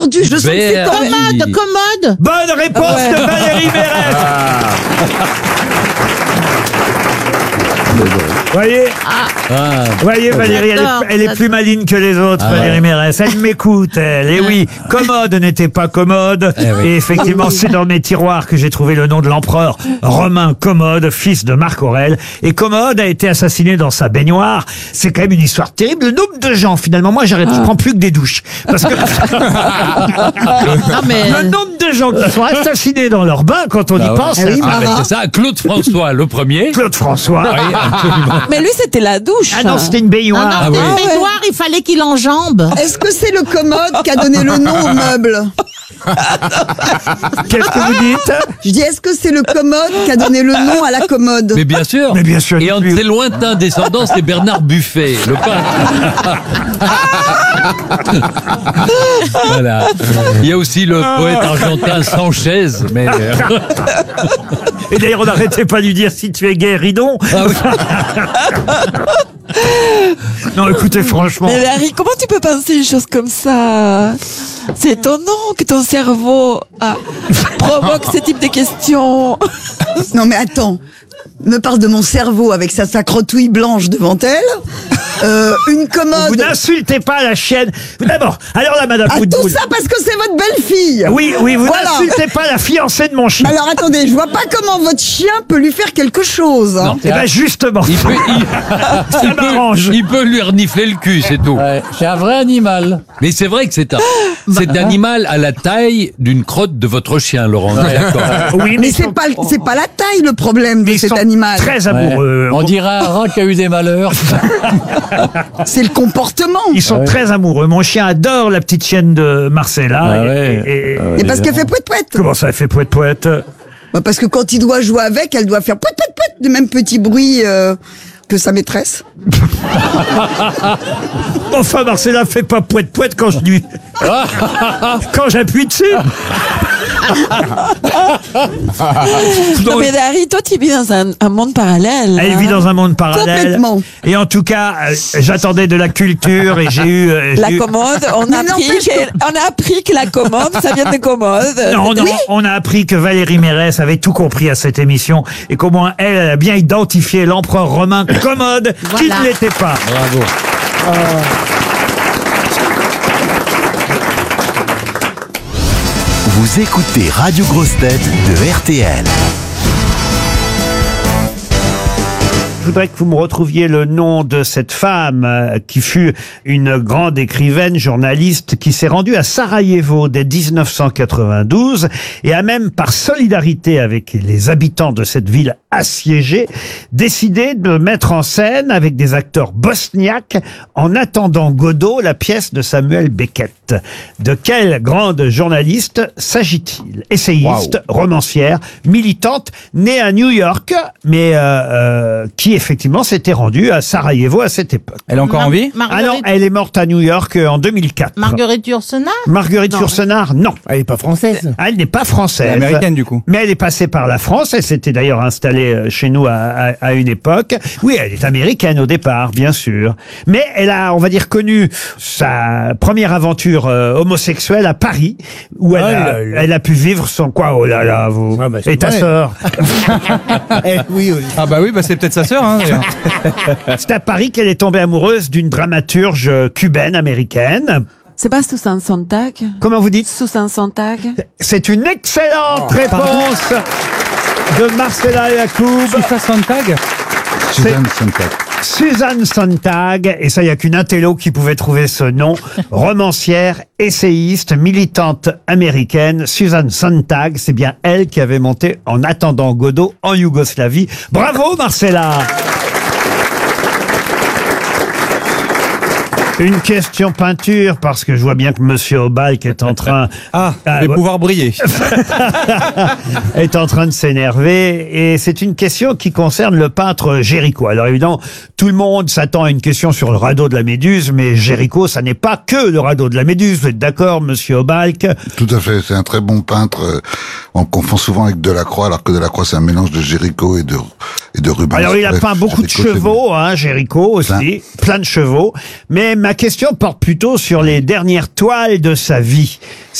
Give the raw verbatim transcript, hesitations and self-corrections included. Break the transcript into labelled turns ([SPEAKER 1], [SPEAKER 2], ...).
[SPEAKER 1] perdu, je sens que c'est
[SPEAKER 2] Ver-
[SPEAKER 1] commode, commode.
[SPEAKER 3] Bonne réponse
[SPEAKER 4] Ouais.
[SPEAKER 3] de Valérie Mérès. Vous voyez,
[SPEAKER 2] Ah,
[SPEAKER 3] vous voyez Valérie, elle est,
[SPEAKER 1] J'adore,
[SPEAKER 3] elle est plus maligne que les autres,
[SPEAKER 2] Ah
[SPEAKER 3] Valérie
[SPEAKER 2] ouais.
[SPEAKER 3] Mérès. Elle m'écoute, elle. Et oui, commode n'était pas commode.
[SPEAKER 2] Eh oui.
[SPEAKER 3] Et effectivement, c'est dans mes tiroirs que j'ai trouvé le nom de l'empereur romain Commode, fils de Marc Aurèle. Et Commode a été assassiné dans sa baignoire. C'est quand même une histoire terrible. Le nombre de gens, finalement, moi, j'arrête, je prends plus que des douches. Parce que
[SPEAKER 1] Non, mais.
[SPEAKER 3] le nombre de gens qui sont assassinés dans leur bain, quand on
[SPEAKER 2] bah
[SPEAKER 3] y
[SPEAKER 2] ouais.
[SPEAKER 3] pense,
[SPEAKER 1] Ah oui,
[SPEAKER 2] Ah, mais
[SPEAKER 1] Marat.
[SPEAKER 2] c'est ça, Claude François, le premier.
[SPEAKER 3] Claude François.
[SPEAKER 2] Oui, absolument.
[SPEAKER 4] Mais lui, c'était la douche.
[SPEAKER 3] Ah non, c'était une baignoire.
[SPEAKER 1] Ah non,
[SPEAKER 2] Ah
[SPEAKER 1] c'était
[SPEAKER 2] oui.
[SPEAKER 1] une baignoire, il fallait qu'il enjambe.
[SPEAKER 5] Est-ce que c'est le commode qui a donné le nom au meuble?
[SPEAKER 3] Qu'est-ce que vous dites?
[SPEAKER 5] Je dis, est-ce que c'est le commode qui a donné le nom à la commode?
[SPEAKER 2] Mais bien sûr.
[SPEAKER 3] Mais bien sûr.
[SPEAKER 2] Et en ses lointains descendants, c'est Bernard Buffet, le peintre. Voilà. Il y a aussi le poète argentin Sanchez, mais euh,
[SPEAKER 3] Et d'ailleurs, on n'arrêtait pas de lui dire si tu es gay, ridon.
[SPEAKER 2] ah oui.
[SPEAKER 3] Non, écoutez, franchement.
[SPEAKER 4] Mais Harry, comment tu peux penser une chose comme ça? C'est étonnant que ton cerveau ah, provoque ce type de questions.
[SPEAKER 5] Non mais attends, me parle de mon cerveau avec sa sacrotouille blanche devant elle. Euh, une
[SPEAKER 3] Vous
[SPEAKER 5] commode.
[SPEAKER 3] n'insultez pas la chienne. D'abord, alors là, Madame
[SPEAKER 5] Ah, tout
[SPEAKER 3] Woodbull.
[SPEAKER 5] ça parce que c'est votre belle-fille.
[SPEAKER 3] Oui, oui, vous
[SPEAKER 5] Voilà.
[SPEAKER 3] n'insultez pas la fiancée de mon chien.
[SPEAKER 5] Alors attendez, je vois pas comment votre chien peut lui faire quelque chose. hein.
[SPEAKER 3] Eh ben justement,
[SPEAKER 2] Il peut, il,
[SPEAKER 3] ça
[SPEAKER 2] il peut-
[SPEAKER 3] m'arrange.
[SPEAKER 2] il peut lui renifler le cul, c'est tout.
[SPEAKER 6] Ouais, c'est un vrai animal.
[SPEAKER 2] Mais c'est vrai que c'est un, cet animal à la taille d'une crotte de votre chien, Laurent. on est d'accord.
[SPEAKER 3] Oui,
[SPEAKER 5] Mais
[SPEAKER 3] ils
[SPEAKER 5] c'est
[SPEAKER 3] sont-
[SPEAKER 5] pas, c'est pas la taille le problème de
[SPEAKER 3] ils
[SPEAKER 5] cet
[SPEAKER 3] sont
[SPEAKER 5] animal.
[SPEAKER 3] très
[SPEAKER 6] Ouais.
[SPEAKER 3] amoureux.
[SPEAKER 6] On dirait un rat qui a eu des malheurs.
[SPEAKER 5] C'est le comportement.
[SPEAKER 3] Ils sont
[SPEAKER 6] Ouais.
[SPEAKER 3] très amoureux. Mon chien adore la petite chienne de Marcella.
[SPEAKER 6] Ah
[SPEAKER 3] et-
[SPEAKER 6] ouais.
[SPEAKER 3] et- et-
[SPEAKER 6] Ah ouais.
[SPEAKER 5] Et parce qu'elle fait pouet pouet.
[SPEAKER 3] Comment ça, elle fait poète poète?
[SPEAKER 5] Bah, parce que quand il doit jouer avec, elle doit faire pouet pouet pouet, le même petit bruit euh, que sa maîtresse.
[SPEAKER 3] Enfin, Marcella fait pas poète poète quand je lui. Quand j'appuie dessus.
[SPEAKER 4] Non, mais Harry, toi, tu vis dans un, un monde parallèle.
[SPEAKER 3] Elle
[SPEAKER 4] hein.
[SPEAKER 3] vit dans un monde parallèle.
[SPEAKER 5] Complètement.
[SPEAKER 3] Et en tout cas, euh, j'attendais de la culture et j'ai eu. euh, j'ai
[SPEAKER 4] La
[SPEAKER 3] eu-
[SPEAKER 4] commode, on a,
[SPEAKER 5] Mais
[SPEAKER 4] appris
[SPEAKER 5] n'empêche
[SPEAKER 4] que, on a appris que la commode, ça vient de commode.
[SPEAKER 3] Non, non,
[SPEAKER 5] Oui.
[SPEAKER 3] on a appris que Valérie Mérès avait tout compris à cette émission et qu'au moins elle, elle a bien identifié l'empereur romain Commode qui
[SPEAKER 1] Voilà.
[SPEAKER 3] ne l'était pas.
[SPEAKER 2] Bravo.
[SPEAKER 7] Vous écoutez Radio Grosse Tête de R T L.
[SPEAKER 3] Je voudrais que vous me retrouviez le nom de cette femme euh, qui fut une grande écrivaine, journaliste, qui s'est rendue à Sarajevo dès dix-neuf cent quatre-vingt-douze et a même, par solidarité avec les habitants de cette ville assiégée, décidé de mettre en scène avec des acteurs bosniaques En attendant Godot, la pièce de Samuel Beckett. De quelle grande journaliste s'agit-il? Essayiste, romancière, militante, née à New York, mais euh, euh, qui effectivement s'était rendue à Sarajevo à cette époque.
[SPEAKER 6] Elle est encore en vie?
[SPEAKER 3] Ah non,
[SPEAKER 1] Marguerite,
[SPEAKER 3] elle est morte à New York euh, en deux mille quatre.
[SPEAKER 1] Marguerite Yourcenar.
[SPEAKER 3] Marguerite
[SPEAKER 1] Non.
[SPEAKER 3] Yourcenar, non.
[SPEAKER 6] Elle est pas française.
[SPEAKER 3] Elle n'est pas française.
[SPEAKER 6] Elle est américaine, du coup.
[SPEAKER 3] Mais elle est passée par la France. Elle s'était d'ailleurs installée euh, chez nous à, à, à une époque. Oui, elle est américaine au départ, bien sûr. Mais elle a, on va dire, connu sa première aventure euh, homosexuelle à Paris, où elle,
[SPEAKER 6] Oh
[SPEAKER 3] a,
[SPEAKER 6] là là.
[SPEAKER 3] elle a pu vivre son quoi. Oh là là, vous.
[SPEAKER 6] Ah bah, c'est
[SPEAKER 3] Et ta
[SPEAKER 6] vrai.
[SPEAKER 3] sœur.
[SPEAKER 6] oui, oui. Ah bah oui, bah c'est peut-être sa sœur. Hein, d'ailleurs.
[SPEAKER 3] C'est à Paris qu'elle est tombée amoureuse d'une dramaturge cubaine américaine.
[SPEAKER 4] C'est pas Susan Sontag?
[SPEAKER 3] Comment vous dites?
[SPEAKER 4] Susan Sontag?
[SPEAKER 3] C'est une excellente réponse de Marcella Yacoub.
[SPEAKER 6] Susan Sontag.
[SPEAKER 3] Suzanne Suzanne Sontag, et ça, il n'y a qu'une intello qui pouvait trouver ce nom. Romancière, essayiste, militante américaine, Suzanne Sontag, c'est bien elle qui avait monté En attendant Godot en Yougoslavie. Bravo Marcella! Une question peinture, parce que je vois bien que Monsieur Obalk est en train...
[SPEAKER 6] Ah,
[SPEAKER 3] Ah,
[SPEAKER 6] je vais
[SPEAKER 3] ouais.
[SPEAKER 6] pouvoir briller.
[SPEAKER 3] est en train de s'énerver, et c'est une question qui concerne le peintre Géricault. Alors évidemment, tout le monde s'attend à une question sur le radeau de la Méduse, mais Géricault, ça n'est pas que le radeau de la Méduse. Vous êtes d'accord, Monsieur Obalk?
[SPEAKER 8] Tout à fait, c'est un très bon peintre. euh, On le confond souvent avec Delacroix, alors que Delacroix, c'est un mélange de Géricault et de, et de Rubens.
[SPEAKER 3] Alors il a
[SPEAKER 8] Bref,
[SPEAKER 3] peint beaucoup de
[SPEAKER 8] Géricault, c'est
[SPEAKER 3] chevaux, hein, Géricault aussi, plein. plein de chevaux. Mais ma question porte plutôt sur les dernières toiles de sa vie.